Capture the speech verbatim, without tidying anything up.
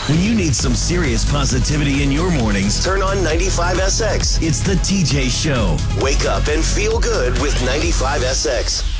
When you need some serious positivity in your mornings, turn on ninety-five S X. It's the T J Show. Wake up and feel good with ninety-five S X.